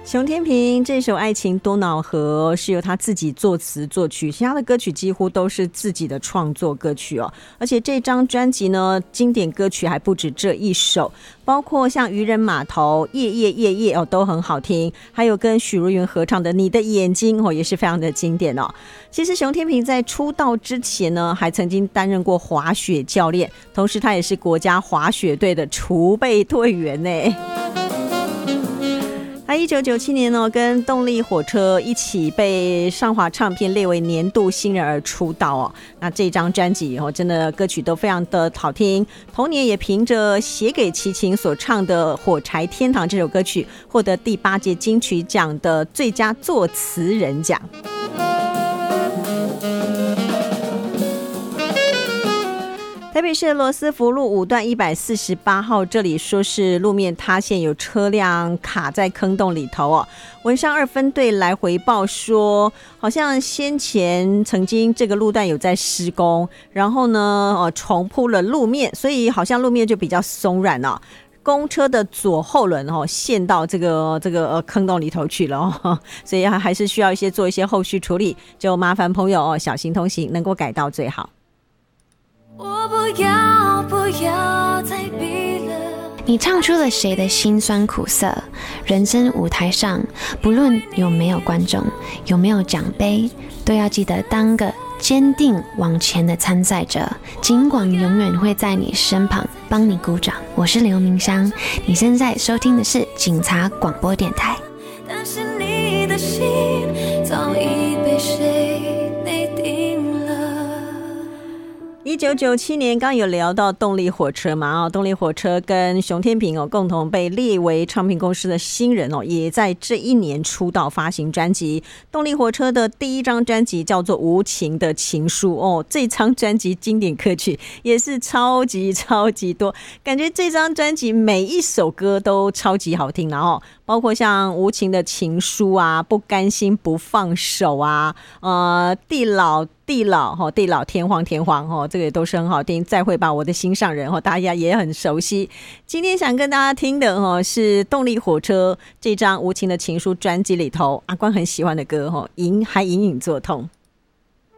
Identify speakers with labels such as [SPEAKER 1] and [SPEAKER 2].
[SPEAKER 1] 熊天平这首《爱情多瑙河》是由他自己作词作曲，其他的歌曲几乎都是自己的创作歌曲哦。而且这张专辑呢，经典歌曲还不止这一首，包括像渔人码头、夜夜夜夜哦都很好听，还有跟许茹芸合唱的《你的眼睛》哦也是非常的经典哦。其实熊天平在出道之前呢，还曾经担任过滑雪教练，同时他也是国家滑雪队的储备队员呢。他1997年呢，跟动力火车一起被上华唱片列为年度新人而出道哦。那这张专辑真的歌曲都非常的好听。同年也凭着写给齐秦所唱的《火柴天堂》这首歌曲，获得第8届金曲奖的最佳作词人奖。台北市罗斯福路5段148号，这里说是路面塌陷，有车辆卡在坑洞里头哦。文山2分队来回报说，好像先前曾经这个路段有在施工，然后呢重铺了路面，所以好像路面就比较松软哦。公车的左后轮陷到这个坑洞里头去了哦，所以还是需要做一些后续处理，就麻烦朋友小心通行，能够改到最好。
[SPEAKER 2] 我不要再比了。
[SPEAKER 3] 你唱出了谁的辛酸苦涩？人生舞台上，不论有没有观众，有没有奖杯，都要记得当个坚定往前的参赛者。尽管永远会在你身旁帮你鼓掌。我是刘明湘，你现在收听的是警察广播电台。
[SPEAKER 2] 但是你的心早已被谁内定了。
[SPEAKER 1] 1997年刚有聊到动力火车嘛，动力火车跟熊天平共同被列为唱片公司的新人也在这一年出道发行专辑。动力火车的第一张专辑叫做《无情的情书》这张专辑经典歌曲也是超级多，感觉这张专辑每一首歌都超级好听，然后包括像《无情的情书》啊，《不甘心不放手》啊，地老天荒这个也都是很好听。再会吧我的心上人大家也很熟悉。今天想跟大家听的是动力火车这张《无情的情书》专辑里头阿关很喜欢的歌还隐隐作痛。